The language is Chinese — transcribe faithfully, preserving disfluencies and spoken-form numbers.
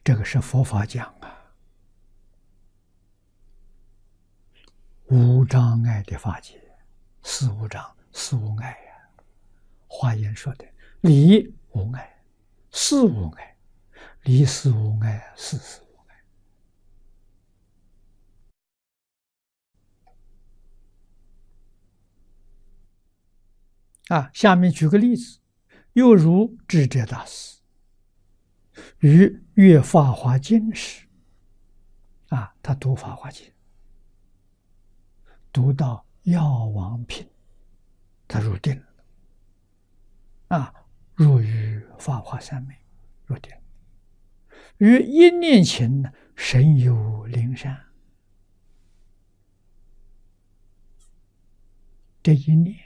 这个是佛法讲啊，无障碍的法界，四无障，四无碍呀。华严说的理无碍，事无碍，理事无碍，事事无碍。啊，下面举个例子，又如智者大师于阅法华经时，啊，他读法华经，读到药王品，他入定了，啊，入于法华三昧，入定。于一念前呢，神有灵山，这一念